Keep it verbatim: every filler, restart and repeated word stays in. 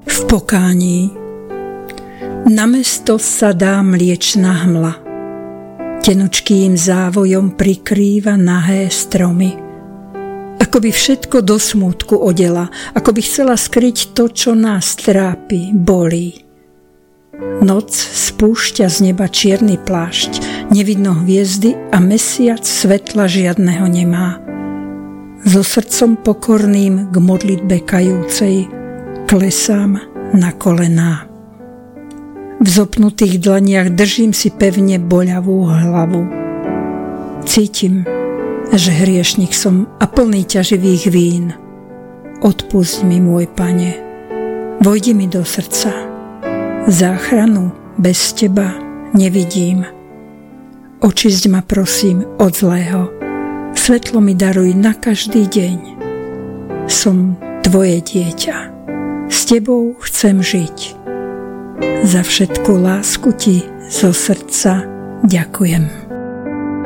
V pokání. Na mesto sa dá mliečna hmla. Tenučkým závojom prikrýva nahé stromy. Ako by všetko do smútku odela, ako by chcela skryť to, čo nás trápi, bolí. Noc spúšťa z neba čierny plášť, nevidno hviezdy a mesiac svetla žiadneho nemá. So srdcom pokorným k modlitbe kajúcej klesám na kolená. V zopnutých dlaniach držím si pevne boľavú hlavu. Cítim, že hriešnik som a plný ťaživých vín. Odpusť mi, môj Pane, vojdi mi do srdca. Záchranu bez teba nevidím. Očisť ma prosím od zlého. Svetlo mi daruj na každý deň. Som tvoje dieťa. S tebou chcem žiť. Za všetku lásku ti zo srdca ďakujem.